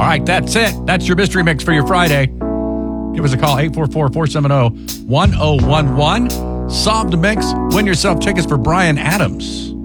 right, that's it. That's your mystery mix for your Friday. Give us a call, 844-470-1011. Solve the mix. Win yourself tickets for Bryan Adams.